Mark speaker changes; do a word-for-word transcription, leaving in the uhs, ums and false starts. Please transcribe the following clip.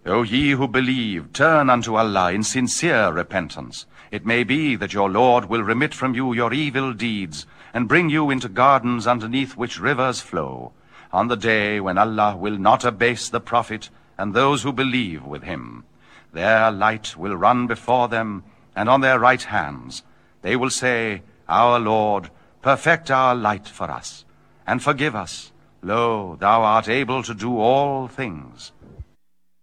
Speaker 1: O ye who believe, turn unto Allah in sincere repentance. It may be that your Lord will remit from you your evil deeds, and bring you into gardens underneath which rivers flow, on the day when Allah will not abase the Prophet and those who believe with him. Their light will run before them, and on their right hands. They will say, Our Lord, perfect our light for us, and forgive us. Lo, thou art able to do all things.